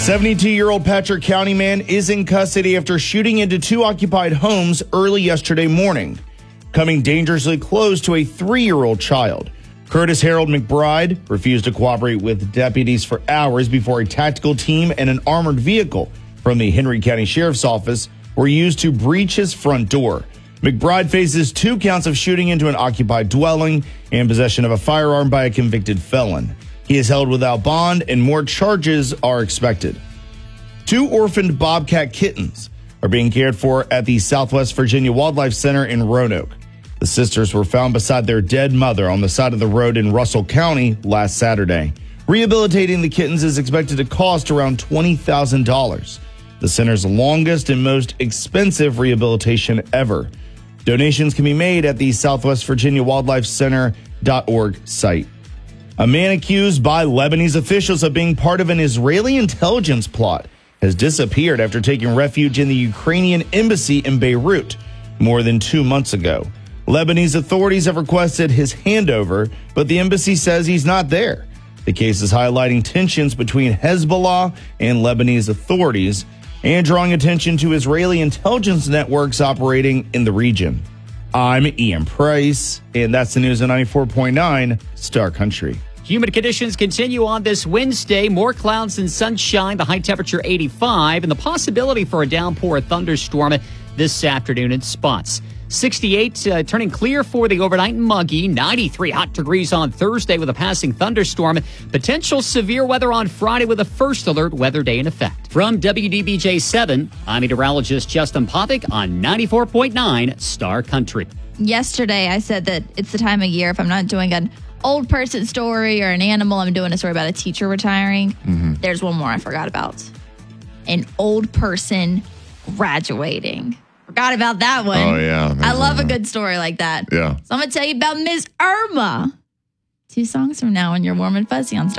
72-year-old Patrick County man is in custody after shooting into two occupied homes early yesterday morning, coming dangerously close to a 3-year-old child. Curtis Harold McBride refused to cooperate with deputies for hours before a tactical team and an armored vehicle from the Henry County Sheriff's Office were used to breach his front door. McBride faces 2 counts of shooting into an occupied dwelling and possession of a firearm by a convicted felon. He is held without bond, and more charges are expected. 2 orphaned bobcat kittens are being cared for at the Southwest Virginia Wildlife Center in Roanoke. The sisters were found beside their dead mother on the side of the road in Russell County last Saturday. Rehabilitating the kittens is expected to cost around $20,000, the center's longest and most expensive rehabilitation ever. Donations can be made at the Southwest Virginia Wildlife Center.org site. A man accused by Lebanese officials of being part of an Israeli intelligence plot has disappeared after taking refuge in the Ukrainian embassy in Beirut more than 2 months ago. Lebanese authorities have requested his handover, but the embassy says he's not there. The case is highlighting tensions between Hezbollah and Lebanese authorities and drawing attention to Israeli intelligence networks operating in the region. I'm Ian Price, and that's the news on 94.9 Star Country. Humid conditions continue on this Wednesday. More clouds and sunshine, the high temperature 85, and the possibility for a downpour or thunderstorm this afternoon in spots. 68 turning clear for the overnight and muggy. 93 hot degrees on Thursday with a passing thunderstorm. Potential severe weather on Friday with a first alert weather day in effect. From WDBJ 7, I'm meteorologist Justin Popick on 94.9 Star Country. Yesterday, I said that it's the time of year if I'm not doing an old person story or an animal, I'm doing a story about a teacher retiring. There's one more I forgot about. An old person graduating. Forgot about that one. Oh, yeah. I love a good story like that. Yeah. So I'm going to tell you about Ms. Irma. 2 songs from now when you're warm and fuzzy on Star.